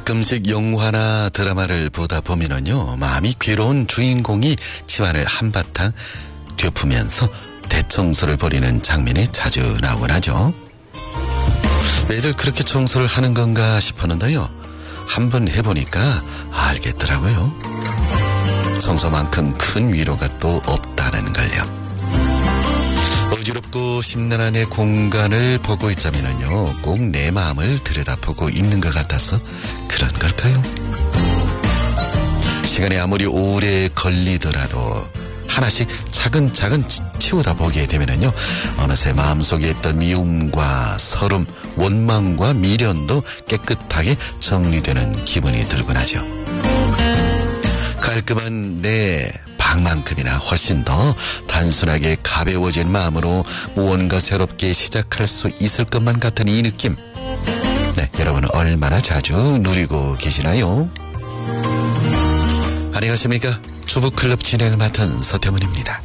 가끔씩 영화나 드라마를 보다 보면은요, 마음이 괴로운 주인공이 집안을 한바탕 되푸면서 대청소를 벌이는 장면이 자주 나오곤 하죠. 왜들 그렇게 청소를 하는 건가 싶었는데요. 한번 해보니까 알겠더라고요. 청소만큼 큰 위로가 또 없다는 걸요. 어지럽고 심란한 내 공간을 보고 있자면요, 꼭 내 마음을 들여다보고 있는 것 같아서 그런 걸까요? 시간이 아무리 오래 걸리더라도 하나씩 차근차근 치우다 보게 되면요, 어느새 마음속에 있던 미움과 서름, 원망과 미련도 깨끗하게 정리되는 기분이 들곤 하죠. 깔끔한 내 방만큼이나 훨씬 더 단순하게 가벼워진 마음으로 무언가 새롭게 시작할 수 있을 것만 같은 이 느낌. 네, 여러분은 얼마나 자주 누리고 계시나요? 안녕하십니까? 주부클럽 진행을 맡은 서태문입니다.